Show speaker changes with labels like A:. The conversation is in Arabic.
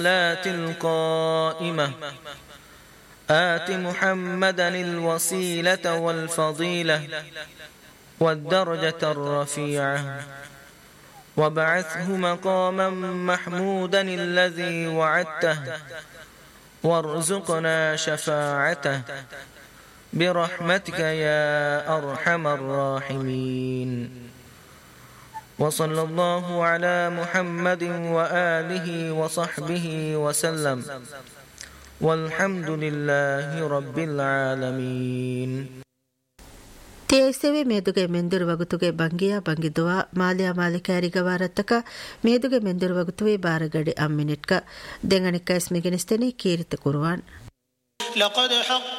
A: الصلاة القائمة آت محمدا الوسيلة والفضيلة والدرجة الرفيعة وابعثه مقاما محمودا الذي وعدته وارزقنا شفاعته برحمتك يا أرحم الراحمين وصلى الله على محمد وآله وصحبه وسلم والحمد لله رب العالمين.
B: ತೇಸೆವೆ ಮೇದುಗೆ ಮೆಂದಿರು ವಗುತುಗೆ ಬಂಗಿಯ ಬಂಗಿದುವ ಮಾಲಿಯ ಮಾಲಿಕಾರಿಗ ವಾರತ್ತಕ ಮೇದುಗೆ ಮೆಂದಿರು ವಗುತುವೆ ಬಾರಗಡಿ ಅಮ್ಮಿನಿಟ್ಕ ದೆಂಗಣಿಕ ಸ್ಮಿಗೆನಿಸ್ತೇನೆ ಕೀರಿತ ಕುರುವಾನ್.